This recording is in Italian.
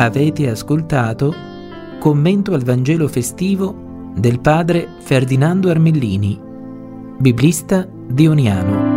Avete ascoltato Commento al Vangelo festivo del padre Ferdinando Armellini, biblista dioniano.